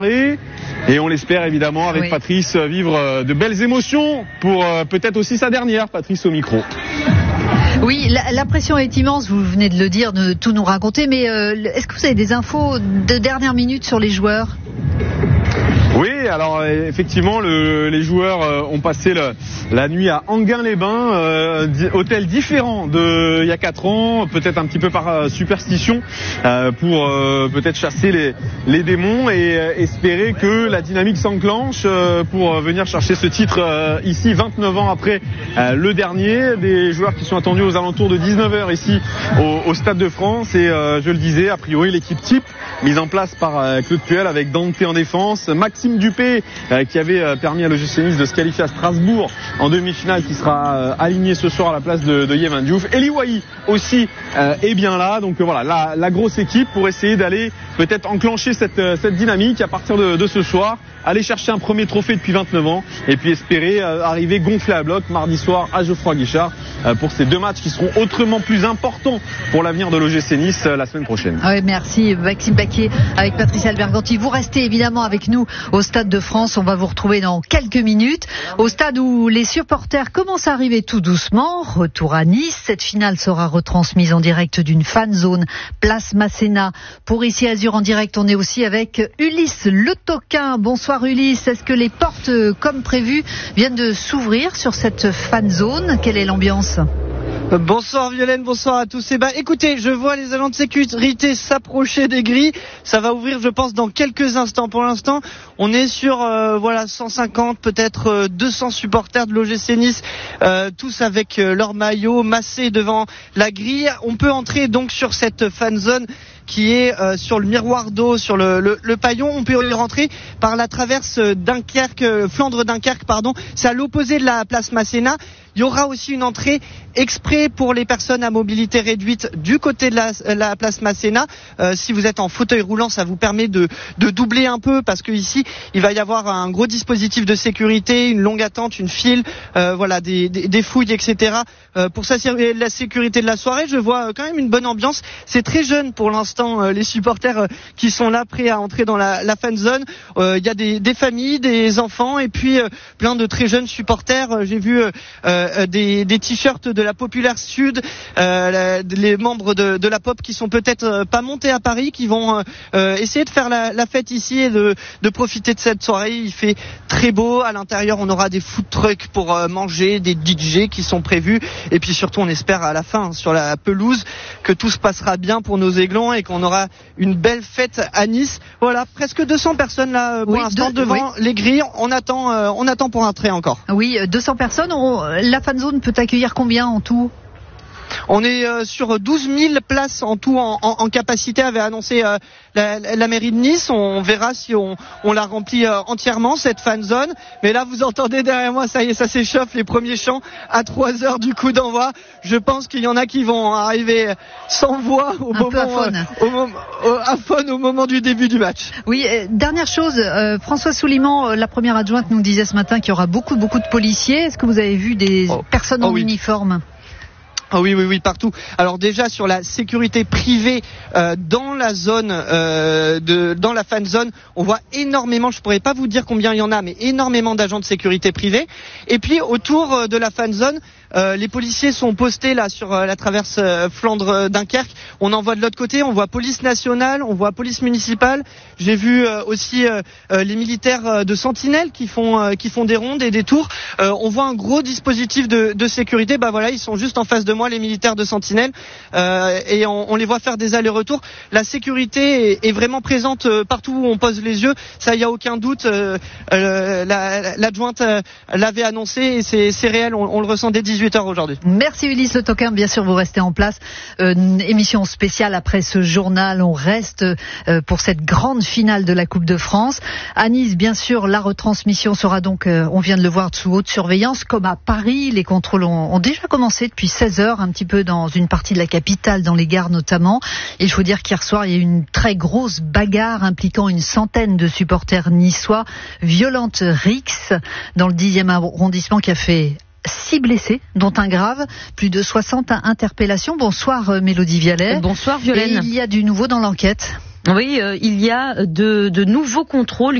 Et on l'espère évidemment avec Patrice vivre de belles émotions pour peut-être aussi sa dernière, Patrice au micro. Oui, la pression est immense, vous venez de le dire, de tout nous raconter, mais est-ce que vous avez des infos de dernière minute sur les joueurs ? Oui, alors effectivement, les joueurs ont passé la nuit à Enghien-les-Bains, hôtel différent d'il y a 4 ans, peut-être un petit peu par superstition, pour peut-être chasser les démons et espérer que la dynamique s'enclenche pour venir chercher ce titre ici, 29 ans après le dernier. Des joueurs qui sont attendus aux alentours de 19h ici au Stade de France et je le disais, a priori l'équipe type mise en place par Claude Puel avec Dante en défense, Maxime Dupé qui avait permis à l'OGC Nice de se qualifier à Strasbourg en demi-finale, qui sera aligné ce soir à la place de Yehvan Diouf. Eli Wahi aussi est bien là, donc voilà la grosse équipe pour essayer d'aller peut-être enclencher cette dynamique à partir de ce soir, aller chercher un premier trophée depuis 29 ans et puis espérer arriver gonflé à bloc mardi soir à Geoffroy Guichard pour ces 2 matchs qui seront autrement plus importants pour l'avenir de l'OGC Nice la semaine prochaine. Oui, merci Maxime Baquier avec Patrice Alberganti. Vous restez évidemment avec nous au Stade de France. On va vous retrouver dans quelques minutes au stade où les supporters commencent à arriver tout doucement. Retour à Nice. Cette finale sera retransmise en direct d'une fan zone place Masséna. Pour Ici Azur en direct, on est aussi avec Ulysse Le Toquin. Bonsoir Ulysse. Est-ce que les portes, comme prévu, viennent de s'ouvrir sur cette fan zone ? Quelle est l'ambiance ? Bonsoir Violaine, bonsoir à tous. Écoutez, je vois les agents de sécurité s'approcher des grilles. Ça va ouvrir, je pense, dans quelques instants. Pour l'instant, on est sur 150, peut-être 200 supporters de l'OGC Nice, tous avec leur maillot massés devant la grille. On peut entrer donc sur cette fan zone qui est sur le miroir d'eau, sur le paillon. On peut y rentrer par la traverse Flandre-Dunkerque, pardon. C'est à l'opposé de la place Masséna. Il y aura aussi une entrée exprès pour les personnes à mobilité réduite du côté de la place Masséna. Si vous êtes en fauteuil roulant, ça vous permet de doubler un peu, parce que ici il va y avoir un gros dispositif de sécurité, une longue attente, une file, des fouilles, etc. Pour s'assurer de la sécurité de la soirée. Je vois quand même une bonne ambiance. C'est très jeune pour l'instant, les supporters qui sont là prêts à entrer dans la fan zone. Il y a des familles, des enfants et puis plein de très jeunes supporters. J'ai vu des t-shirts de la Populaire Sud, les membres de la Pop qui sont peut-être pas montés à Paris, qui vont essayer de faire la fête ici et de profiter de cette soirée. Il fait très beau. À l'intérieur, on aura des food trucks pour manger, des DJ qui sont prévus, et puis surtout on espère à la fin sur la pelouse que tout se passera bien pour nos Aiglons et qu'on aura une belle fête à Nice. Voilà, presque 200 personnes là pour l'instant devant les grilles. On attend pour entrer encore. Oui, 200 personnes. La fan zone peut accueillir combien en tout ? On est sur 12 000 places en tout en capacité, avait annoncé la mairie de Nice. On verra si on la remplit entièrement, cette fan zone. Mais là, vous entendez derrière moi, ça y est, ça s'échauffe, les premiers chants à 3h du coup d'envoi. Je pense qu'il y en a qui vont arriver sans voix au moment du début du match. Oui, dernière chose, Françoise Souliman, la première adjointe, nous disait ce matin qu'il y aura beaucoup de policiers. Est-ce que vous avez vu des personnes en uniforme ? Oui, partout. Alors déjà sur la sécurité privée dans la zone, dans la fan zone, on voit énormément. Je pourrais pas vous dire combien il y en a, mais énormément d'agents de sécurité privée. Et puis autour de la fan zone, les policiers sont postés là sur la traverse Flandre-Dunkerque. On en voit de l'autre côté. On voit police nationale, on voit police municipale. J'ai vu aussi les militaires de Sentinelle qui font des rondes et des tours. On voit un gros dispositif de sécurité. Ils sont juste en face de moi, les militaires de Sentinelle, et on les voit faire des allers-retours. La sécurité est vraiment présente partout où on pose les yeux. Ça, il y a aucun doute. L'adjointe l'avait annoncé et c'est réel. On le ressent dès 18h aujourd'hui. Merci Ulysse Le Toquin. Bien sûr, vous restez en place. Émission spéciale après ce journal. On reste pour cette grande finale de la Coupe de France. À Nice, bien sûr, la retransmission sera donc, on vient de le voir, sous haute surveillance, comme à Paris. Les contrôles ont déjà commencé depuis 16h, un petit peu dans une partie de la capitale, dans les gares notamment. Et il faut dire qu'hier soir, il y a eu une très grosse bagarre impliquant une centaine de supporters niçois. Violente rixe dans le 10e arrondissement qui a fait 6 blessés, dont un grave, plus de 60 interpellations. Bonsoir Mélodie Vialet. Bonsoir Violaine. Et il y a du nouveau dans l'enquête. Oui, il y a de nouveaux contrôles